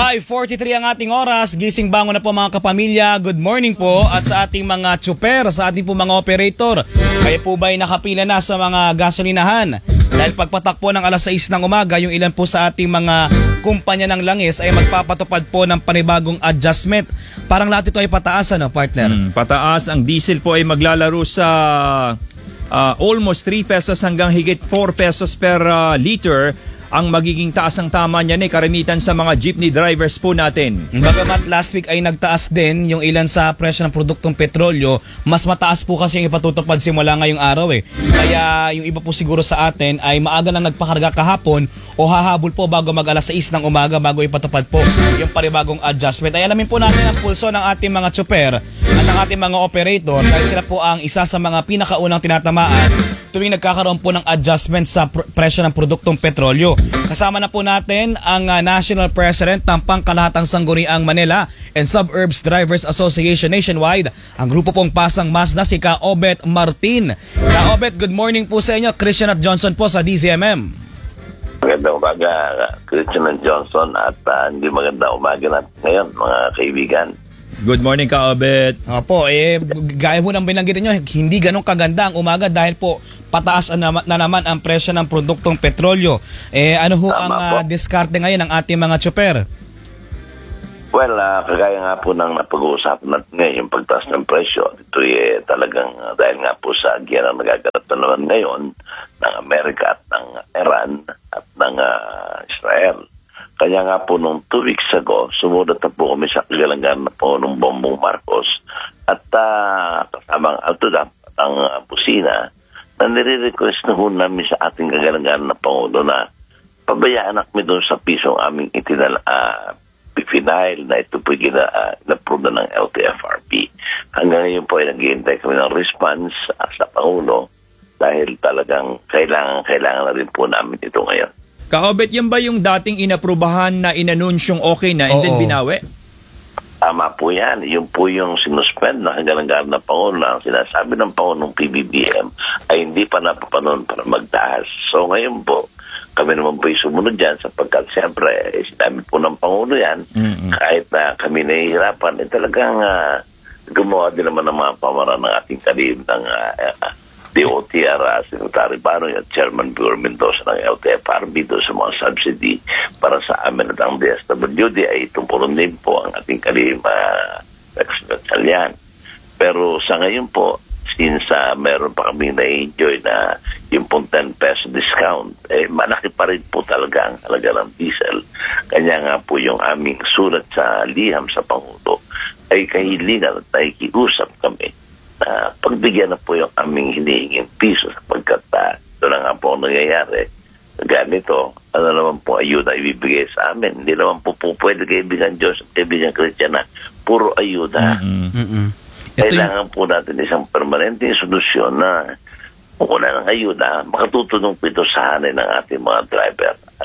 5:43 ang ating oras. Gising bangon na po mga kapamilya. Good morning po. At sa ating mga tsuper, sa ating po mga operator, kayo po ba'y nakapila na sa mga gasolinahan? Dahil pagpatakpo ng alas 6 ng umaga, yung ilan po sa ating mga kumpanya ng langis ay magpapatupad po ng panibagong adjustment. Parang lahat ito ay pataas, ano, partner? Pataas. Ang diesel po ay maglalaro sa almost 3 pesos hanggang higit 4 pesos per liter. Ang magiging taas ang tama niyan karamitan sa mga jeepney drivers po natin. Bagamat last week ay nagtaas din yung ilan sa presyo ng produktong petrolyo, mas mataas po kasi yung ipatutupad simula ngayong araw eh. Kaya yung iba po siguro sa atin ay maaga na nagpakarga kahapon o hahabol po bago mag alas 6 ng umaga bago ipatupad po yung panibagong adjustment. Ay alamin po natin ang pulso ng ating mga tsuper at ang ating mga operator dahil sila po ang isa sa mga pinakaunang tinatamaan tuwing nagkakaroon po ng adjustment sa presyo ng produktong petrolyo. Kasama na po natin ang National President ng Pangkalahatang Sangguniang Manila and Suburbs Drivers Association Nationwide, ang grupo pong Pasang Mazda, si Ka-Obet Martin. Ka-Obet, good morning po sa inyo. Christian at Johnson po sa DZMM. Magandang umaga, Christian at Johnson, at hindi magandang umaga natin ngayon, mga kaibigan. Good morning, Ka-Obet. Opo, gaya mo nang binanggitin nyo, hindi ganun kaganda ang umaga dahil po pataas na naman ang presyo ng produktong petrolyo. Ano ho ang diskarte ngayon ng ating mga tsuper? Well, kagaya nga po ng napag-uusapan natin ngayon, yung pagtaas ng presyo, ito talagang dahil nga po sa agyan ang nagaganap na naman ngayon ng Amerika at ng Iran at ng Israel. Kaya nga po nung 2 weeks ago, sumunod na po kami sa kagalangan na po ng Bongbong Marcos at kasamang altudap ang busina na nire-request na ho namin sa ating kagalangan na Pangulo na pabayaan kami doon sa pisong aming final na ito po in-approve na ng LTFRB. Hanggang ngayon po ay naghihintay kami ng response sa Pangulo dahil talagang kailangan na rin po namin ito ngayon. Ka-Obet, yan ba yung dating inaprubahan na inanunsyong okay na and then binawi? Tama po yan. Yun po yung sinuspend na kagalangan na Pangulo na sinasabi ng Pangulong PBBM ay hindi pa napapanon para magtaas. So ngayon po, kami naman po yung sumunod dyan sapagkat siyempre, sinabi po ng Pangulo yan, kahit na kami nahihirapan, talagang gumawa din naman ng mga pamaraan ng ating kalihim ng DOTR, Secretary Banoy at Chairman Pure Mendoza ng LTFRB doon sa mga subsidy para sa amin at ang DSWD ay tungkulon din po ang ating kalihim nagsagal yan. Pero sa ngayon po, since meron pa kami na-enjoy na yung 10 peso discount, malaki pa rin po talaga ang halaga ng diesel. Kanya nga po yung aming sulat sa liham sa Pangulo ay kahilingan at nakikiusap kami na pagbigyan na po yung aming hinihingin piso sapagkat ito na nga po ang nangyayari. Ganito, ano naman po ayuda ibibigay sa amin. Hindi naman po pwede kaibigan Diyos at kaibigan Christian na puro ayuda. Kailangan po natin isang permanenteng solusyon na kung wala ng ayuda, makatutulong po ito sa hanay ng ating mga driver. At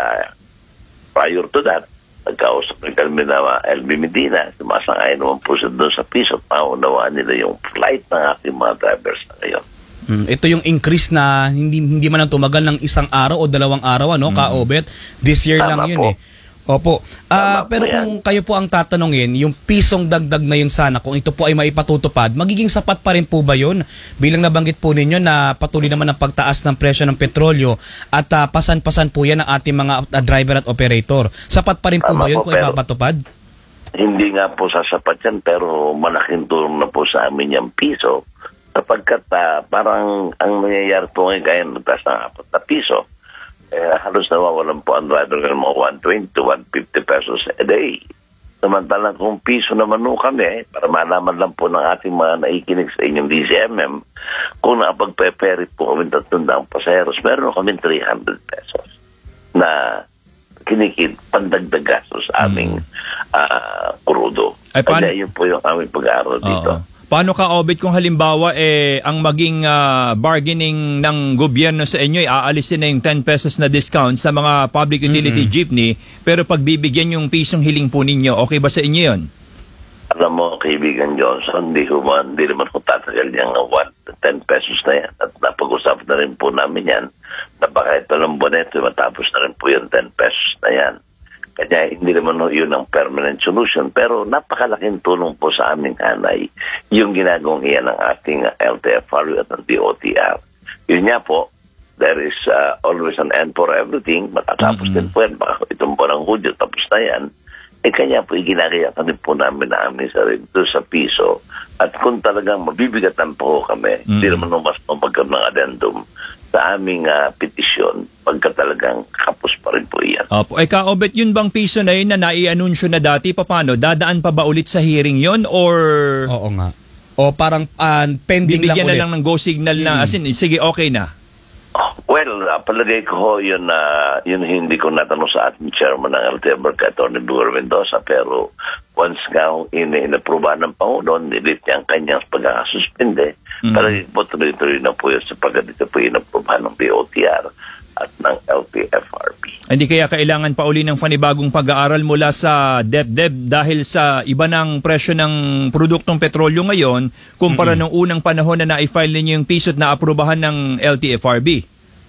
prior to that, nagkausap ng LB Medina, sumasang-ayon naman po siya doon sa piso at maunawaan nila yung flight ng ating mga drivers na ngayon. Ito yung increase na hindi man ang tumagal ng 1 araw o 2 araw, ano, Ka-Obet? This year Tama lang yun po. Opo. Pero kung kayo po ang tatanungin, yung pisong dagdag na yun sana, kung ito po ay maipatutupad, magiging sapat pa rin po ba yun? Bilang nabanggit po ninyo na patuloy naman ang pagtaas ng presyo ng petrolyo at pasan-pasan po yan ng ating mga driver at operator. Sapat pa rin po ba yun kung ipapatupad? Hindi nga po sasapat yan, pero malaking tulong na po sa amin yung piso sapagkat parang ang nangyayari po ngayon kaya nagtaas ng 4 na piso. Halos nawawalan po ang driver ng mga 120 to 150 pesos a day. Samantalang kung piso naman kami, para malaman lang po ng ating mga naikinig sa inyong DZMM, kung nakapagpe-ferry po kami 300 pasaheros, meron kami 300 pesos na kinikid pandagdag gastos sa aming krudo. Kaya yun po yung aming pag-aaral dito. Paano Ka-Obet kung halimbawa ang maging bargaining ng gobyerno sa inyo ay aalisin na yung 10 pesos na discount sa mga public utility jeepney pero pagbibigyan yung pisong hiling po ninyo, okay ba sa inyo yun? Alam mo, kaibigan Johnson, hindi naman ko tatagal yung 10 pesos na yan. At napag-usap na rin po namin yan na baka ito ng boneto, matapos na rin po yung 10 pesos na yan. Kaya niya, hindi naman yun ang permanent solution. Pero napakalaking tulong po sa aming hanay yung ginagawang iyan ng ating LTFRB at ng DOTR. Yun nga po, there is always an end for everything. Matatapos din po yan. Baka itong buwan ng Hudyo, tapos na yan. Kanya po, ginagayakan din po namin na aming sarili doon sa piso. At kung talagang mabibigatan po kami, hindi naman mas magkaroon ng addendum sa aming petisyon, pagka talagang kapos pa rin po iyan. Opo. Ka-Obet, yun bang piso na yun na nai-anunsyo na dati? Paano? Dadaan pa ba ulit sa hearing yon or... Oo nga. O parang pending bibigyan lang ulit? na lang ng go signal na, as in, sige, okay na. Well, palagay ko yun hindi ko natanong sa ating chairman ng LTFRB, Atty. Bugor Mendoza, pero once nga inaprubahan ng Pangulo, nilit niya ang kanyang pagkakasuspinde. Palagay ko po tuloy-tuloy na po yun sapagkat ito po inaprubahan ng DOTR at ng LTFRB. Hindi kaya kailangan pa uli ng panibagong pag-aaral mula sa DepDep dahil sa iba ng presyo ng produktong petrolyo ngayon kumpara nung unang panahon na na-file ninyo yung piso at na-aprubahan ng LTFRB?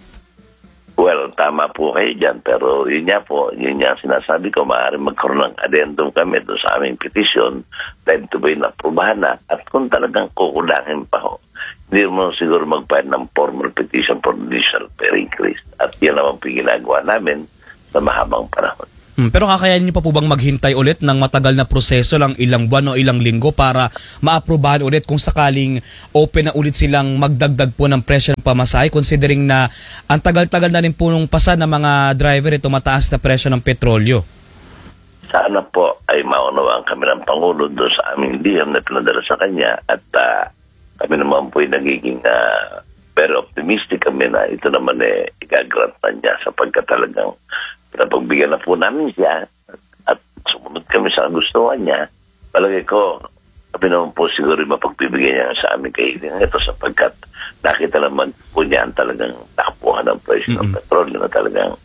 Well, tama po kayo dyan, pero yun nga ang sinasabi ko, maaaring magkaroon ng addendum kami doon sa aming petition dahil ito ba yung naprubahan na at kung talagang kukulangin pa ho, hindi mo siguro magpahid ng formal petition for additional fare increase at yan naman po yung ginagawa namin sa mahabang panahon. Pero kakayanin niyo pa po bang maghintay ulit ng matagal na proseso lang ilang buwan o ilang linggo para maaprubahan ulit kung sakaling open na ulit silang magdagdag po ng presyo ng pamasahe considering na ang tagal-tagal na rin po nung pasa ng mga driver ito mataas na presyo ng petrolyo? Sana po ay maunawaan kami ng Pangulo doon sa aming liham na pinadala sa kanya at kami naman po ay nagiging very optimistic kami na ito naman igagrant na niya sapagkat talagang napagbigyan na po namin siya at sumunod kami sa gustuhan niya. Palagay ko, kami naman po siguro mapagbibigyan niya sa aming kahilingan ito sapagkat nakita naman po niya ang talagang takpuhan ng presyo ng petrolyo na talagang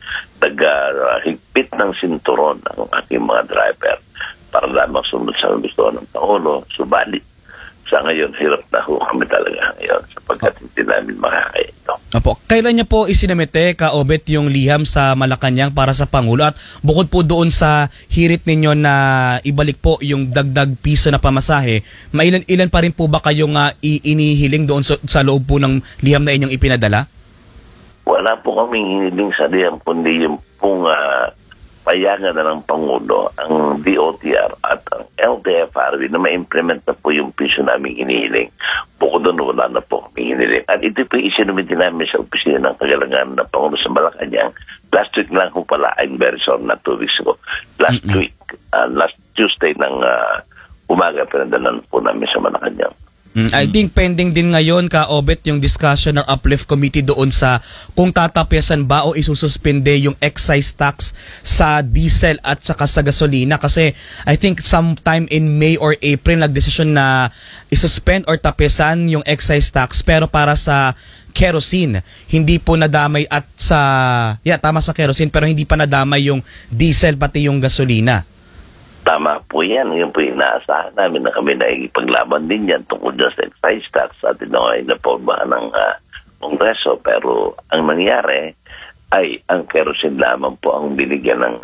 naghigpit ng sinturon ng aking mga driver para lamang sumunod sa gustuhan ng Pangulo. Subalit, sa ngayon, hirap na ho kami talaga ngayon sapagkat hindi namin makakaya ito. Opo. Kailan niya po isinamite, Ka-Obet, yung liham sa Malacanang para sa Pangulo? At bukod po doon sa hirit ninyo na ibalik po yung dagdag piso na pamasahe, mailan-ilan pa rin po ba kayong inihiling doon sa loob po ng liham na inyong ipinadala? Wala po kaming hiniling sa liham, kundi yung pong payagan na ng Pangulo, ang DOTR at ang LTFRB na ma-implement na po yung piso namin hinihiling. Bukod doon, wala na po kaming hinihiling. At ito po isinumiti namin sa opisina ng kagalangan ng Pangulo sa Malacanang. Last week lang ko pala, I'm very sorry, not 2 weeks ago. Last week, last Tuesday ng umaga, pinadalan po namin sa Malacanang. I think pending din ngayon, Ka-Obet, yung discussion ng Uplift Committee doon sa kung tatapyasan ba o isususpende yung excise tax sa diesel at saka sa gasolina. Kasi I think sometime in May or April nagdesisyon na isuspend or tapyasan yung excise tax pero para sa kerosene. Hindi po nadamay at sa... tama sa kerosene pero hindi pa nadamay yung diesel pati yung gasolina. Tama po yan. Yun po yung inaasahan namin na kami naikipaglaban din yan tungkol dyan sa excise tax at ito ay napormahan ng Kongreso. Pero ang nangyari ay ang kerosene lamang po ang binigyan ng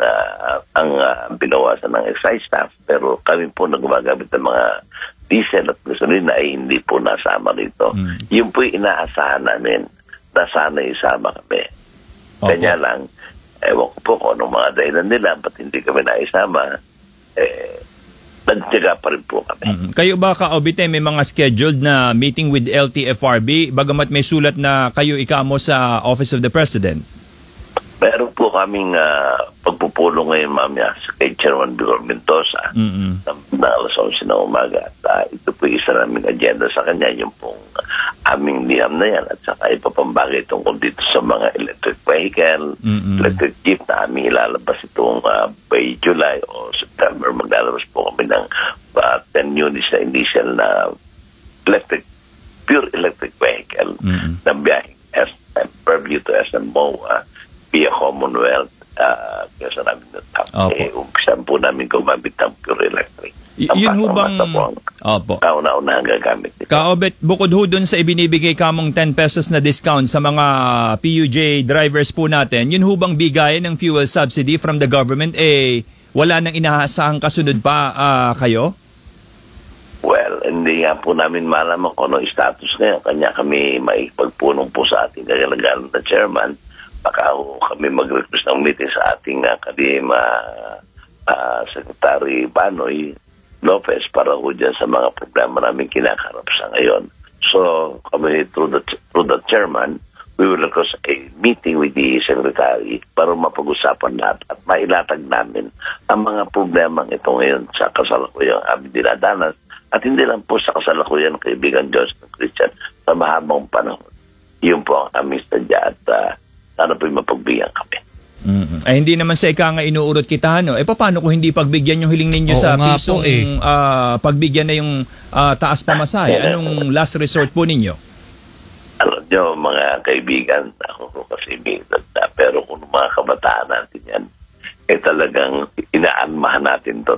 binawasan ng excise tax. Pero kami po na gumagamit ng mga diesel at gasolina ay hindi po nasama rito. Yun po yung inaasahan namin na sana isama kami. Kanya lang, ewan ko po kung anong mga dahilan nila ba't hindi kami naisama. Nagtiyaga pa rin po kami. Kayo ba, Ka-Obet, may mga scheduled na meeting with LTFRB bagamat may sulat na kayo ikamo sa Office of the President? Meron po kaming pagpupulong ngayon mamaya kay Chairman Bugor Mendoza na alas 11 na umaga. At ito po isa naming agenda sa kanya, yung pong aming liham na yan at saka ipapambagay tungkol dito sa mga electric vehicle, electric jeep na aming ilalabas itong by July o September. Maglalabas po kami ng 10 units na initial na pure electric vehicle na biyaheng SM, Purview to SM MOA via Commonwealth. Kasi namin umpisan po namin gumamit ng pure electric. Yun ho bang... Kauna-una ang gagamit nito. Ka-Obet, bukod ho dun sa ibinibigay kamong 10 pesos na discount sa mga PUJ drivers po natin, yun ho bang bigayan ng fuel subsidy from the government, wala nang inaasahang kasunod pa kayo? Well, hindi nga po namin malaman kung ano status ngayon. Kanya kami maipagpunong po sa ating kagalagaan na chairman. Baka kami mag-request ng meeting sa ating Secretary Banoy Lopez para ho dyan sa mga problema namin kinakarap sa ngayon. So, kami through the chairman, we will request a meeting with the secretary para mapag-usapan lahat at mailatag namin ang mga problemang ito ngayon sa kasalukuyang aming dinadanas. At hindi lang po sa kasalukuyan kaibigan Johnson Christian sa mahabang panahon. Yun po ang aming sadya at sana po mapagbigyan kami. Ay, hindi naman sa ika nga inuurot kita, no? Paano kung hindi pagbigyan yung hiling ninyo sa pisong pagbigyan na yung taas pamasahe? Anong last resort po ninyo? Alam nyo, mga kaibigan, ako po kasi bigyan na, pero kung mga kabataan natin yan, talagang inaanmahan natin to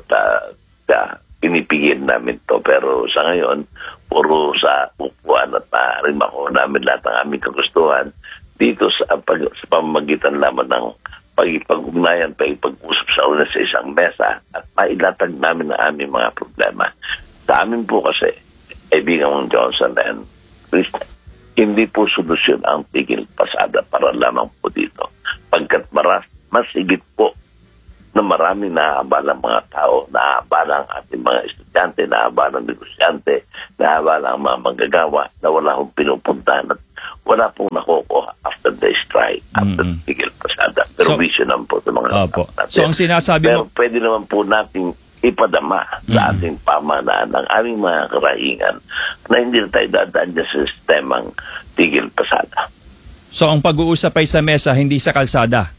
pinipigil namin to, pero sa ngayon puro sa upuan at maaaring makuha namin lahat ng aming kagustuhan dito sa pamamagitan lamang ng pag-ugnayan, pag-usap sa una sa isang mesa at mailatag namin ang aming mga problema. Sa amin po kasi, kaibigan Johnson and Christian, hindi po solusyon ang tigil pasada para lamang po dito. Pagkat mas higit po na maraming naabalang mga tao, naabalang ating mga estudyante, naabalang negosyante, naabalang mga manggagawa na wala akong pinupuntahan at wala pong nakukuha after the strike, after the tigil pasada. Pero vision naman po sa mga natin. So ang sinasabi pero pwede naman po nating ipadama sa ating pamanaan ang aming mga karahingan na hindi na tayo dadaan sa sistemang tigil pasada. So ang pag-uusap ay sa mesa, hindi sa kalsada?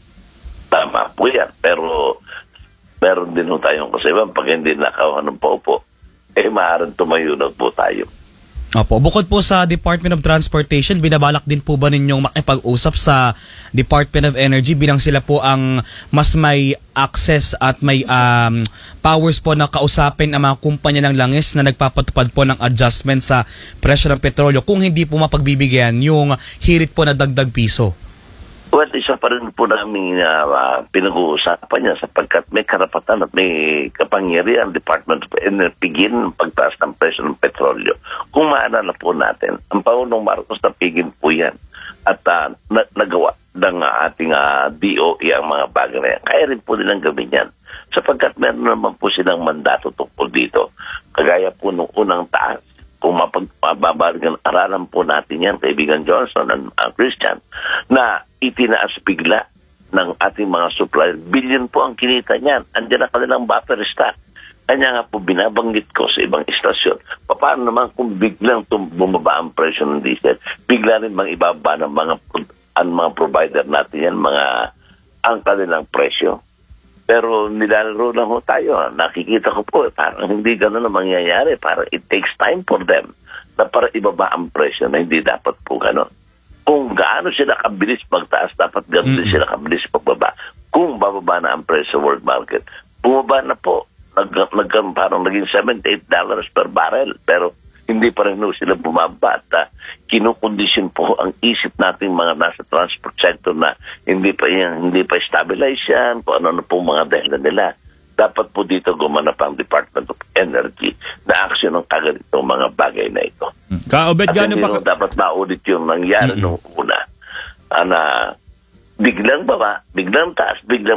Tama po yan, pero meron din tayong kasiban pag hindi nakakuha ng paupo, maaaring tumayo na po tayo. Opo, bukod po sa Department of Transportation, binabalak din po ba ninyong makipag-usap sa Department of Energy bilang sila po ang mas may access at may powers po na kausapin ang mga kumpanya ng langis na nagpapatupad po ng adjustment sa presyo ng petrolyo kung hindi po mapagbibigyan yung hirit po na dagdag piso? Well, isa pa rin po namin pinag-uusapan niya sapagkat may karapatan at may kapangyarihan Department of Energy pigin pagtaas ng presyo ng petrolyo. Kung maalala po natin, ang Pangulong Marcos napigin po yan at nagawa ng ating DOE ang mga bagay na yan. Kaya rin po nilang gawin yan sapagkat meron naman po silang mandato tungkol dito. Kagaya po nung unang taas, kung mapagbabagang aralan po natin yan, kaibigan Johnson and Christian, na itinaas bigla ng ating mga supplier. Billion po ang kinita niyan. Andiyan na kanilang battery stock. Kanya nga po binabanggit ko sa ibang istasyon. Paano naman kung biglang bumaba ang presyo ng diesel? Bigla rin bang ibaba ng mga provider natin yan, ang kanilang presyo? Pero nilalaro lang ho tayo. Nakikita ko po, parang hindi gano'n na mangyayari. Parang it takes time for them na para ibaba ang presyo na hindi dapat po gano'n. Kung gaano sila kabilis magtaas, dapat gano'n sila kabilis pagbaba. Kung bababa na ang presyo world market, bumaba na po. Parang naging $78 per barrel. Pero hindi pa rin sila bumaba at kinukondisyon po ang isip nating mga nasa transport sector na hindi pa stabilize yan, kung ano po mga dahilan nila. Dapat po dito gumanap ang Department of Energy na aksyon ng kagad itong mga bagay na ito. Kaobet, at hindi dapat maulit yung nangyari nung una na biglang baba, biglang taas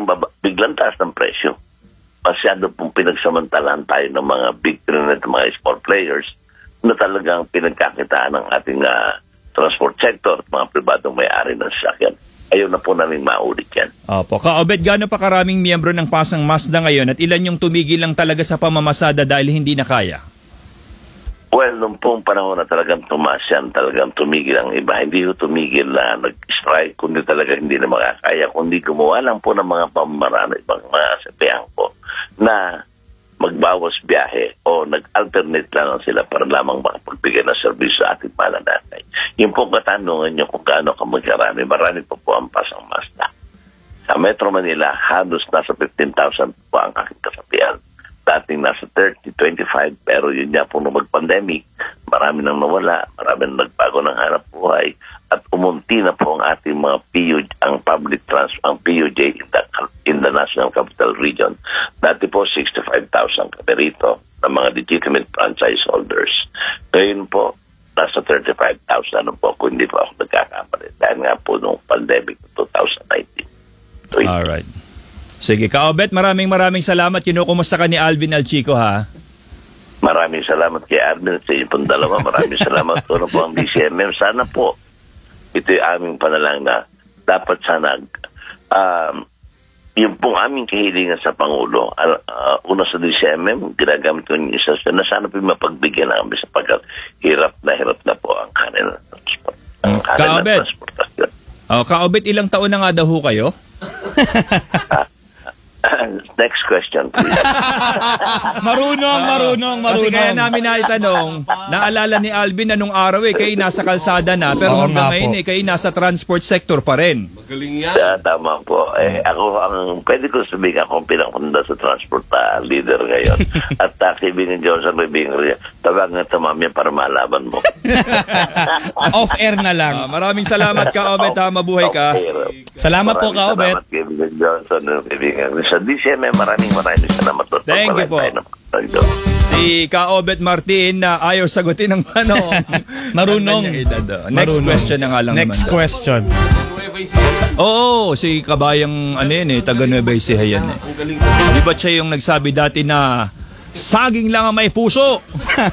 ng presyo. Masyado pong pinagsamantalahan tayo ng mga big internet, mga small players na talagang pinagkakitaan ng ating transport sector at mga pribadong may-ari ng sasakyan. Ayaw na po namin maulit yan. Opo. Kaobet, gaano pa karaming miyembro ng Pasang Mazda ngayon at ilan yung tumigil lang talaga sa pamamasada dahil hindi na kaya? Well, nung pong panahon na talagang tumaas yan, talagang tumigil ang iba. Hindi ko tumigil na nag-strike, kundi talaga hindi na makakaya. Kundi gumawa lang po ng mga pamamaraan, ibang mga sabihan ko na magbawas biyahe o nag-alternate lang sila para lamang makapagbigay ng serbisyo sa ating mananatay. Yung pong katanungan nyo kung gaano ka magkarami, marami po ang Pasang Mazda. Sa Metro Manila, halos nasa 15,000 po ang aking kasapian. Dating nasa 30, 25, pero yun nga po nung mag-pandemic, marami nang nawala, marami nang nagbago ng hanap buhay, at umunti na po ang ating mga PUJ, ang public transport, ang PUJ in within the National Capital Region. Dati po 65,000 kami rito ng mga legitimate franchise holders. Ngayon po, nasa 35,000 po kung hindi po ako nagkakamali. Dahil nga po nung pandemic 2019. Alright. Sige, Ka-Obet, maraming salamat. Kinukumusta ka ni Alvin Alchico, ha? Maraming salamat kay Arvin at sa inyo pong dalawa. Maraming salamat po ang DCMM. Sana po, ito yung aming panalang na dapat sana yung pong aming kahilingan sa Pangulo, una sa DCMM, ginagamit ko yung isasyon na sana po mapagbigyan namin sapagkat hirap na po ang kanilang transport. Ka-Obet, Ka-Obet, ilang taon na nga daw ho kayo? Next question, please. Marunong. Kasi kaya namin naitanong, naalala ni Alvin na nung araw kayo nasa kalsada na, pero Oo hanggang nga ngayon kayo nasa transport sector pa rin. Magaling yan. Tama po. Ako pwede ko sabihin ako ang pinakunda sa transport leader ngayon. At kaibigan Johnson, kaibigan Ria, tawag nga mamaya para malaban mo. Off-air na lang. Maraming salamat, Ka-Obet, ha? Mabuhay ka. Salamat po, Ka-Obet. Salamat kaibigan Johnson, kaibigan Ria. Sa DCMM, maraming salamat. Thank you po. Si Ka-Obet Martin na ayaw sagutin ng tanong. Marunong. Next question na nga lang Next naman. question. Oo, si kabayang taga Nueva Ecija yan. Ang galing. Di ba siya yung nagsabi dati na saging lang ang may puso?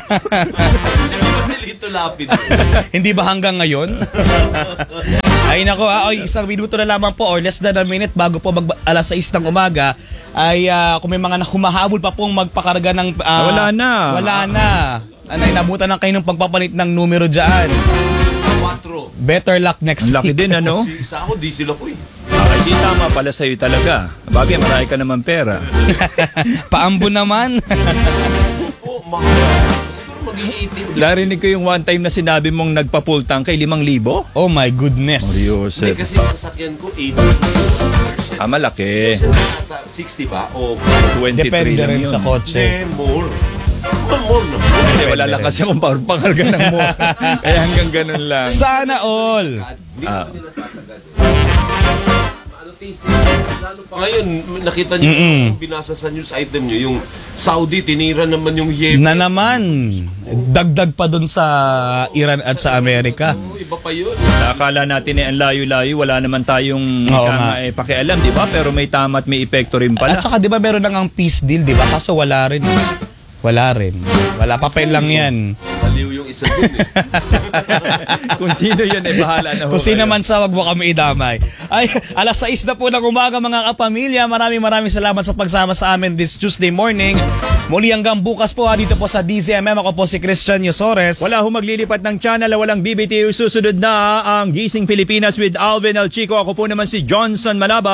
Ito lapid. Hindi ba hanggang ngayon? Ay nako, isang minuto na lamang po or less than a minute bago po alas 6 ng umaga ay kung may mga humahabol pa pong magpakarga ng... Wala na. Inabutan na kayo ng pagpapalit ng numero dyan. 4. Better luck next Ang laki week. din, ano? Sa ako, diesel ako eh. Ay, di tama pala sa'yo talaga. Bagay, marami ka naman pera. Paambo naman. Oo, mahal. Siguro magiging 18. Narinig ko yung one time na sinabi mong nagpa-full tank kay 5,000. Oh my goodness. Hindi kasi yung sasakyan ko 80. Malaki. 60 ba? O 23 Depende lang rin yun. sa kotse. more. More na. Hindi, wala lang kasi akong pangarga ng mo. Kaya hanggang ganun lang. Sana all. Hindi ko nila sasagad. Ano taste lalo pa ngayon, nakita niyo yung binasa sa news item niyo, yung Saudi tinira naman yung Yemen. Na naman. Dagdag pa dun sa Iran at sa Amerika. Iba pa yun. Nakakala natin ang layo-layo, wala naman tayong pakialam, di ba? Pero may tama at may epekto rin pala. At saka di ba meron nang ang peace deal, di ba? Kaso wala rin. Wala, papel lang yan. Maliw yung isa dun eh. Kung sino yun, bahala na ho. Kung sino kayo. man siya, wag mo kami idamay. Ay, alas 6 na po ng umaga mga kapamilya. Maraming salamat sa pagsama sa amin this Tuesday morning. Muli hanggang bukas po dito po sa DZMM. Ako po si Christian Yusores. Wala ho maglilipat ng channel, walang BBTU. Susunod na ang Gising Pilipinas with Alvin Alchico. Ako po naman si Johnson Manaba.